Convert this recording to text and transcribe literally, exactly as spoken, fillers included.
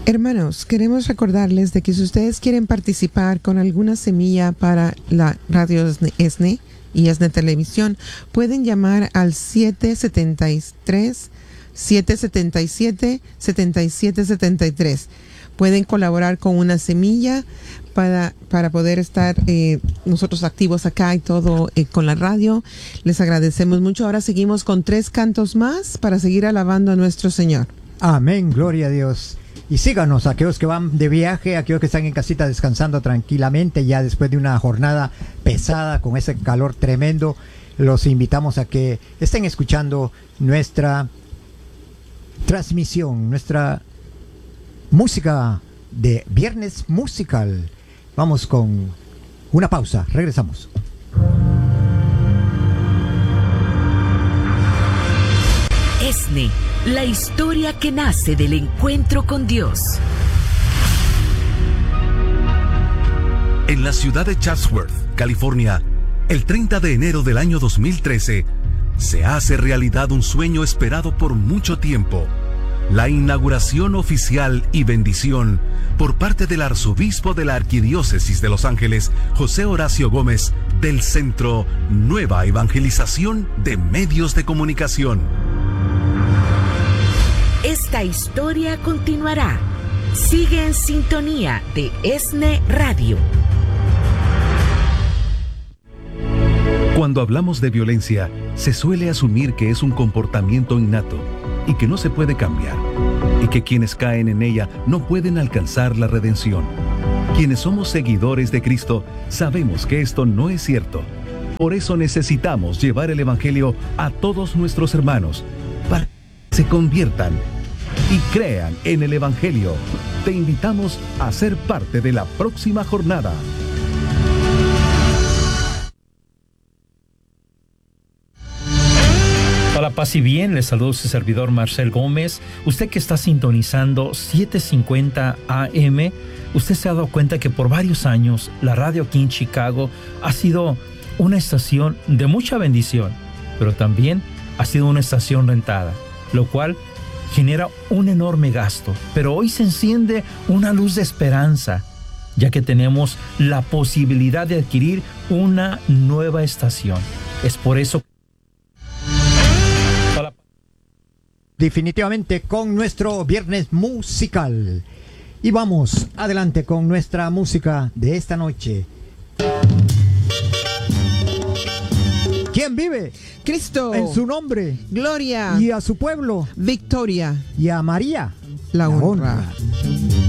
Hermanos, queremos recordarles de que si ustedes quieren participar con alguna semilla para la radio ESNE y ESNE Televisión, pueden llamar al siete siete tres, siete siete siete, siete siete siete tres. Pueden colaborar con una semilla para, para poder estar eh, nosotros activos acá y todo eh, con la radio. Les agradecemos mucho. Ahora seguimos con tres cantos más para seguir alabando a nuestro Señor. Amén, gloria a Dios. Y síganos, aquellos que van de viaje, aquellos que están en casita descansando tranquilamente, ya después de una jornada pesada con ese calor tremendo. Los invitamos a que estén escuchando nuestra transmisión, nuestra música de Viernes Musical. Vamos con una pausa, regresamos. ESNE, la historia que nace del encuentro con Dios. En la ciudad de Chatsworth, California, el treinta de enero del año dos mil trece, se hace realidad un sueño esperado por mucho tiempo: la inauguración oficial y bendición por parte del arzobispo de la Arquidiócesis de Los Ángeles, José Horacio Gómez, del Centro Nueva Evangelización de Medios de Comunicación. Esta historia continuará. Sigue en sintonía de ESNE Radio. Cuando hablamos de violencia, se suele asumir que es un comportamiento innato y que no se puede cambiar, y que quienes caen en ella no pueden alcanzar la redención. Quienes somos seguidores de Cristo sabemos que esto no es cierto. Por eso necesitamos llevar el Evangelio a todos nuestros hermanos, para que se conviertan y crean en el Evangelio. Te invitamos a ser parte de la próxima jornada. Hola, paz y bien, les saludo su servidor Marcel Gómez. Usted que está sintonizando setecientos cincuenta A M, usted se ha dado cuenta que por varios años la radio aquí en Chicago ha sido una estación de mucha bendición, pero también ha sido una estación rentada, lo cual genera un enorme gasto. Pero hoy se enciende una luz de esperanza, ya que tenemos la posibilidad de adquirir una nueva estación. Es por eso definitivamente con nuestro Viernes Musical. Y vamos adelante con nuestra música de esta noche. ¿Quién vive? Cristo. En su nombre. Gloria. Y a su pueblo. Victoria. Y a María. La honra. honra.